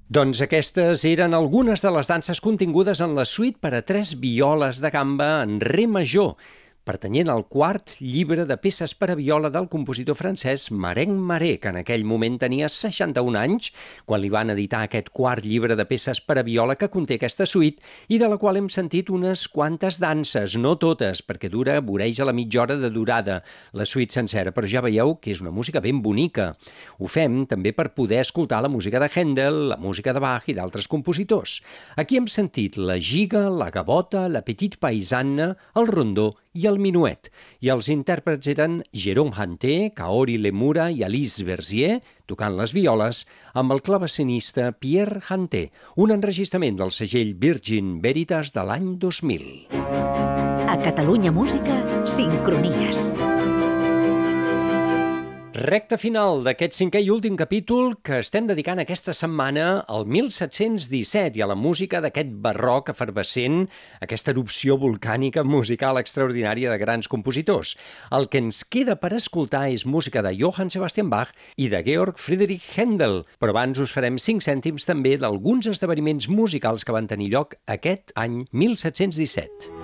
Doncs aquestes eren algunes de les danses contingudes en la suite per a 3 violes de gamba en re major, pertanyent al quart llibre de peces per a viola del compositor francès Marenc Maré, que en aquell moment tenia 61 anys, quan li van editar aquest quart llibre de peces per a viola que conté aquesta suite i de la qual hem sentit unes quantes danses, no totes, perquè voreja la mitja hora de durada, la suite sencera, però ja veieu que és una música ben bonica. Ho fem també per poder escoltar la música de Händel, la música de Bach i d'altres compositors. Aquí hem sentit la giga, la gavota, la petite paysanne, el rondó i el minuet, i els intèrprets eren Jérôme Hanté, Kaori Lemura i Alice Berzier, tocant les violes, amb el clavessinista Pierre Hanté, un enregistrament del segell Virgin Veritas de l'any 2000. A Catalunya Música, Sincronies. Recte final d'aquest 5è i últim capítol que estem dedicant aquesta setmana al 1717 i a la música d'aquest barroc efervescent, aquesta erupció volcànica musical extraordinària de grans compositors. El que ens queda per escoltar és música de Johann Sebastian Bach i de Georg Friedrich Händel, però abans us farem 5 cèntims també d'alguns esdeveniments musicals que van tenir lloc aquest any 1717.